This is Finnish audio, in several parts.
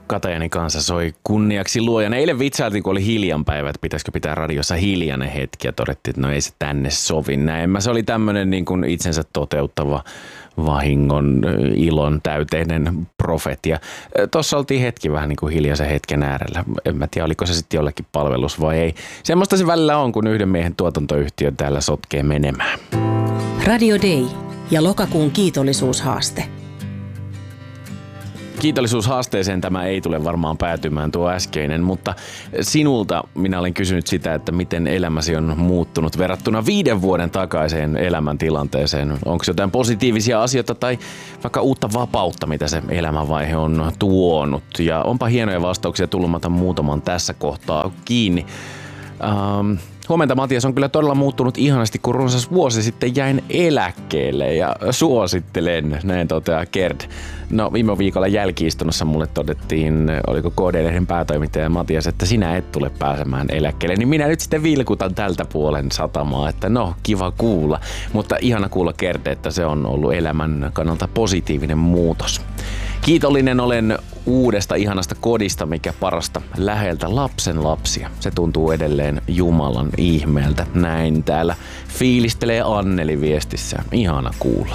Katajani kanssa soi kunniaksi luojan. Eilen vitsailtiin, kun oli hiljanpäivä, että pitäisikö pitää radiossa hiljainen hetki ja todettiin, että no ei se tänne sovi näin. Se oli tämmöinen niin kuin itsensä toteuttava vahingon ilon täyteinen profetia. Tuossa oltiin hetki vähän niin kuin hiljaisen hetken äärellä. En mä tiedä, oliko se sitten jollekin palvelus vai ei. Semmoista se välillä on, kun yhden miehen tuotantoyhtiö täällä sotkee menemään. Radio Day ja lokakuun kiitollisuushaaste. Kiitollisuushaasteeseen tämä ei tule varmaan päätymään tuo äskeinen, mutta sinulta minä olen kysynyt sitä, että miten elämäsi on muuttunut verrattuna 5 vuoden takaiseen elämäntilanteeseen. Onko jotain positiivisia asioita tai vaikka uutta vapautta, mitä se elämänvaihe on tuonut? Ja onpa hienoja vastauksia tullut, mä otan muutaman tässä kohtaa kiinni. Huomenta Matias, on kyllä todella muuttunut ihanasti, kun runsas vuosi sitten jäin eläkkeelle ja suosittelen, näin toteaa Gerd. No viime viikolla jälki-istunnossa mulle todettiin, oliko KD-lehden päätoimittaja Matias, että sinä et tule pääsemään eläkkeelle, niin minä nyt sitten vilkutan tältä puolen satamaa, että no kiva kuulla, mutta ihana kuulla Gerd, että se on ollut elämän kannalta positiivinen muutos. Kiitollinen olen uudesta ihanasta kodista, mikä parasta läheltä lapsen lapsia. Se tuntuu edelleen Jumalan ihmeeltä. Näin täällä fiilistelee Anneli viestissään. Ihana kuulla.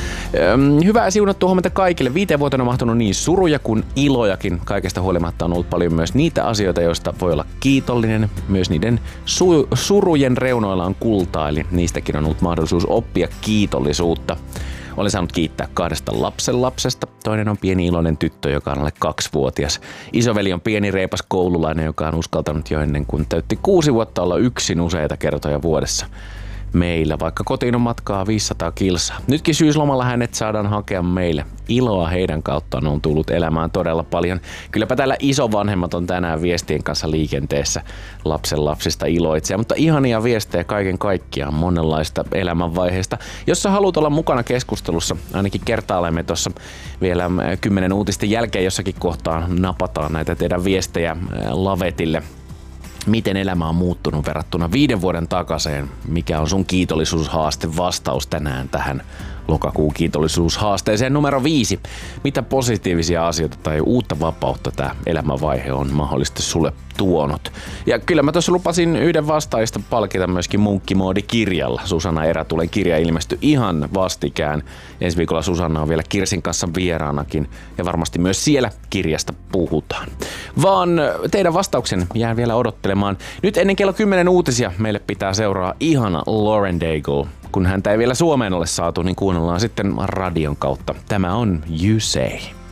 Hyvää siunattua huomenta kaikille. 5 vuoteen on mahtunut niin suruja kuin ilojakin. Kaikesta huolimatta on ollut paljon myös niitä asioita, joista voi olla kiitollinen. Myös niiden surujen reunoilla on kultaa, eli niistäkin on ollut mahdollisuus oppia kiitollisuutta. Olen saanut kiittää 2 lapsenlapsesta. Toinen on pieni iloinen tyttö, joka on alle 2-vuotias. Isoveli on pieni reipas koululainen, joka on uskaltanut jo ennen kuin täytti 6 vuotta olla yksin useita kertoja vuodessa meillä, vaikka kotiin on matkaa 500 kilsaa. Nytkin syyslomalla hänet saadaan hakea meille. Iloa heidän kauttaan on tullut elämään todella paljon. Kylläpä täällä isovanhemmat on tänään viestien kanssa liikenteessä lapsenlapsista iloitsee, mutta ihania viestejä kaiken kaikkiaan monenlaista elämänvaiheesta. Jos sä haluat olla mukana keskustelussa, ainakin kertailemme tuossa vielä 10 uutisten jälkeen jossakin kohtaa napataan näitä teidän viestejä lavetille. Miten elämä on muuttunut verrattuna 5 vuoden takaiseen? Mikä on sun kiitollisuushaaste vastaus tänään tähän lokakuun kiitollisuushaasteeseen numero 5? Mitä positiivisia asioita tai uutta vapautta tämä elämänvaihe on mahdollisesti sulle tuonut? Ja kyllä mä tuossa lupasin yhden vastaajista palkita myöskin Munkkimoodi-kirjalla. Susanna Erätulen kirja ilmestyi ihan vastikään. Ensi viikolla Susanna on vielä Kirsin kanssa vieraanakin ja varmasti myös siellä kirjasta puhutaan. Vaan teidän vastauksen jään vielä odottelemaan. Nyt ennen kello 10 uutisia meille pitää seuraa ihana Lauren Daigle. Kun häntä ei vielä Suomeen ole saatu, niin kuunnellaan sitten radion kautta. Tämä on You Say.